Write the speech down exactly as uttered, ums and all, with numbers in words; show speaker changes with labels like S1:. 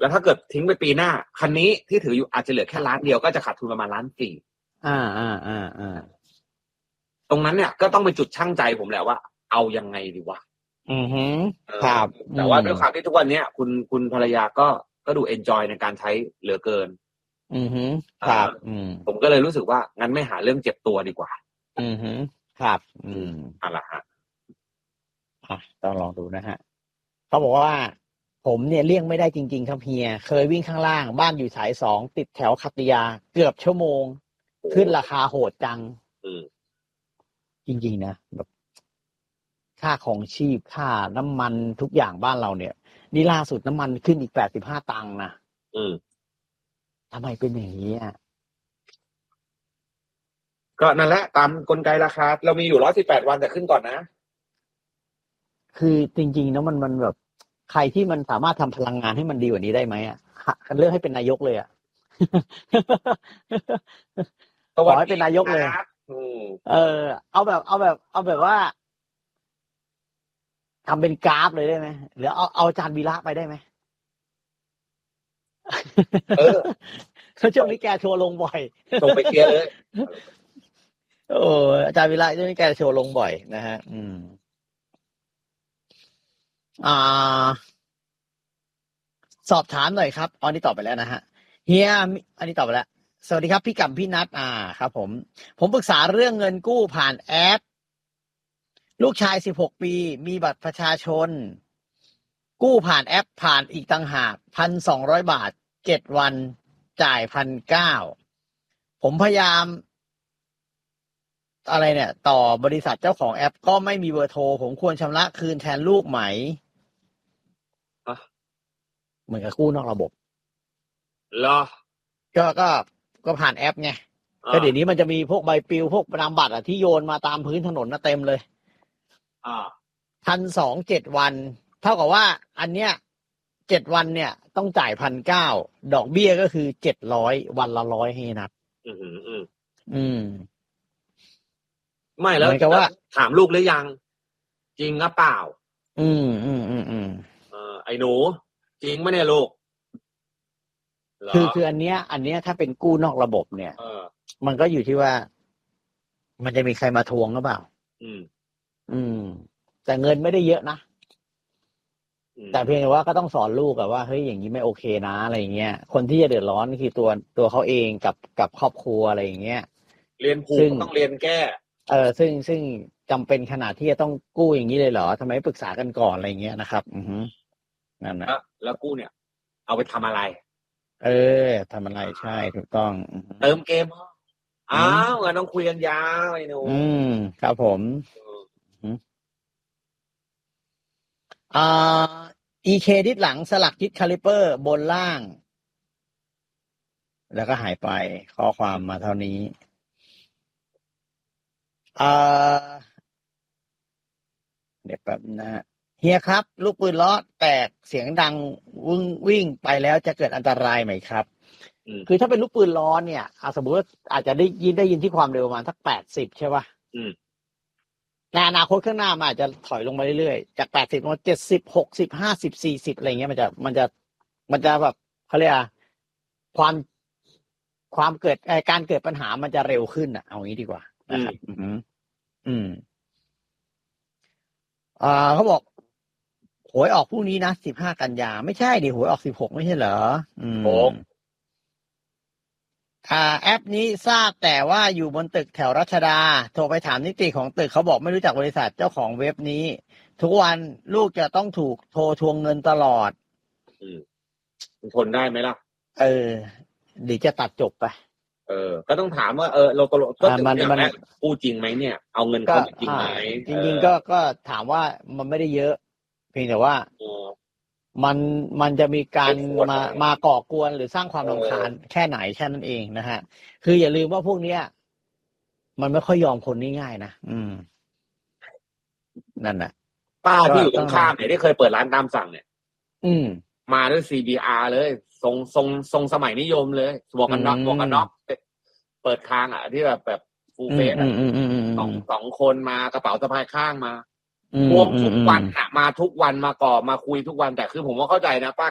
S1: แล้วถ้าเกิดทิ้งไปปีหน้าคันนี้ที่ถืออยู่อาจจะเหลือแค่ล้านเดียวก็จะขาดทุนประมาณล้านสี่
S2: อ่าอ่าอ่าอ่า
S1: ตรงนั้นเนี่ยก็ต้องเป็นจุดชั่งใจผมแหละว่าเอายังไงดีวะ
S2: อือฮึครับ
S1: แต่ว่าด้วยความที่ทุกวันนี้คุณคุณภรรยาก็ก็ดูเอนจอยในการใช้เหลือเกิน
S2: อือฮึครับอืม
S1: ผมก็เลยรู้สึกว่างั้นไม่หาเรื่องเจ็บตัวดีกว่า
S2: อือฮึครับอืม
S1: อะไรฮะ
S2: อ่ะต้องลองดูนะฮะเขาบอกว่าผมเนี่ยเลี่ยงไม่ได้จริงๆครับเฮียเคยวิ่งข้างล่างบ้านอยู่สายสองติดแถวคัตยาเกือบชั่วโมงขึ้นราคาโหดจังจริงๆนะแบบค่าของชีพค่าน้ำมันทุกอย่างบ้านเราเนี่ยนี่ล่าสุดน้ำมันขึ้นอีกแปดสิบห้าตังค์นะ
S1: อืม
S2: ทำไมเป็นอย่างนี้อ่ะ
S1: ก็นั่นแหละตามกลไกราคาเรามีอยู่ร้อยสิบแปดวันแต่ขึ้นก่อนนะ
S2: คือจริงๆนะมันมันแบบใครที่มันสามารถทำพลังงานให้มันดีกว่านี้ได้ไหมอ่ะเลือกให้เป็นนายกเลยอ่ะขอให้เป็นนายกเลยเออเอาแบบเอาแบบเอาแบบว่าทำเป็นกราฟเลยได้ไหมหรือเอาเอาอาจารย์วีระไปได้ไหมเออเขาช่วงนี้แกโชว์ลงบ่อย
S1: ส่งไปเคลียร์เลย
S2: โอ้อาจารย์วีระช่วงนี้แกโชว์ลงบ่อยนะฮะอืมอ่าสอบถามหน่อยครับอันนี้ตอบไปแล้วนะฮะเฮียอันนี้ตอบไปแล้วสวัสดีครับพี่กัมพี่นัทอ่าครับผมผมปรึกษาเรื่องเงินกู้ผ่านแอปลูกชายสิบหกปีมีบัตรประชาชนกู้ผ่านแอปผ่านอีกต่างหาก หนึ่งพันสองร้อย บาทเจ็ดวันจ่าย หนึ่งพันเก้าร้อย ผมพยายามอะไรเนี่ยต่อบริษัทเจ้าของแอปก็ไม่มีเบอร์โทรผมควรชำระคืนแทนลูกไหมเหมือนกับกู้นอกระบบ
S1: เหรอ
S2: ก็ก็ก็ผ่านแอปไงก็เดี๋ยวนี้มันจะมีพวกใบปลิวพวกนามบัตรอ่ะที่โยนมาตามพื้นถนนน่ะเต็มเลย
S1: อ่า
S2: พันสองเจ็ดวันเท่ากับว่าอันเนี้ยเจ็ดวันเนี่ยต้องจ่ายพันเก้าดอกเบี้ยก็คือเจ็ดร้อยวันละร้อยให้นัด
S1: อืมอืม
S2: อืม
S1: ไม่แล้วเหมือนกับว่าถามลูกหรือยังจริงหรือเปล่า
S2: อืมอืมอืมอืม
S1: เออไอ้หนูจริงไหมเนี่ยลูก
S2: คือคืออันเนี้ยอันเนี้ยถ้าเป็นกู้นอกระบบเนี่ยเออมันก็อยู่ที่ว่ามันจะมีใครมาทวงหรือเปล่าอืมอืมแต่เงินไม่ได้เยอะนะแต่เพียงแต่ว่าก็ต้องสอนลูกอะว่าเฮ้ยอย่างนี้ไม่โอเคนะอะไรอย่างเงี้ยคนที่จะเดือดร้อนคือตัวตัวเขาเองกับกับครอบครัวอะไรอย่างเงี้ย
S1: เรียนผูกต้องเรียนแก้
S2: เออซึ่งซึ่งจำเป็นขนาดที่จะต้องกู้อย่างนี้เลยเหรอทำไมไม่ปรึกษากันก่อนอะไรอย่างเงี้ยนะครับอือฮึนั่นนะ
S1: แล้วกู้เนี่ยเอาไปทำอะไร
S2: เออทำอะไรใช่ถูกต้อง
S1: เติมเกมอ้าวงั้นต้องคุยกันยาวไอ้หนู
S2: อืมครับผมอ่า อี เค ดิสหลังสลักยึดคาลิเปอร์บนล่างแล้วก็หายไปข้อความมาเท่านี้อ่าเดี๋ยวแป๊บนะฮะเฮียครับลูกปืนล้อแตกเสียงดังวิ่งวิ่งไปแล้วจะเกิดอันตรายไหมครับคือถ้าเป็นลูกปืนล้อเนี่ยสมมติว่าอาจจะได้ยินได้ยินที่ความเร็วประมาณสักแปดสิบใช่ป่ะในอนาคตข้างหน้ามันอาจจะถอยลงมาเรื่อยๆจากแปดสิบมาเจ็ดสิบหกสิบห้าสิบสี่สิบอะไรเงี้ยมันจะมันจะมันจะแบบเขาเรียกว่าความความเกิดการเกิดปัญหามันจะเร็วขึ้นอ่ะเอางี้ดีกว่านะครับอืมอืมอ่าเขาบอกหวยออกพรุ่งนี้นะสิบห้ากันยาไม่ใช่ดิหวยออกสิบหกไม่ใช่เหรออืมอ่าแอปนี้ทราบแต่ว่าอยู่บนตึกแถวรัชดาโทรไปถามนิติของตึกเขาบอกไม่รู้จักบริษัทเจ้าของเว็บนี้ทุกวันลูกจะต้องถูกโทรทวงเงินตลอด
S1: อืมทนได้ไหมล่ะ
S2: เออหรือจะตัดจบไป
S1: เออก็ต้องถามว่าเออเราก็ก็มันมันกู้จริงไหมเนี่ยเอาเงินเขาจริงไหม
S2: จริงๆก็ก็ถามว่ามันไม่ได้เยอะเพียงแต่ว่ามันมันจะมีการมามาก่อกวนหรือสร้างความรำคาญแค่ไหนแค่นั้นเองนะฮะคืออย่าลืมว่าพวกเนี้ยมันไม่ค่อยยอมคนง่ายๆนะอืมนั่นแหละ
S1: ป้าที่อยู่ตรงข้ามเนี่ยที่เคยเปิดร้านตามสั่งเนี่ย
S2: อืม
S1: มาด้วย ซี บี อาร์ เลยทรงทรงทรงสมัยนิยมเลยหมวกกันน็อกหมวกกันน็อกเปิดคางอ่ะที่แบบแบบฟูลเฟสสองสองคนมากระเป๋าสะพายข้างมาพวกทุกวันอ่ะมาทุกวันมาก่อมาคุยทุกวันแต่คือผมว่าเข้าใจนะป้า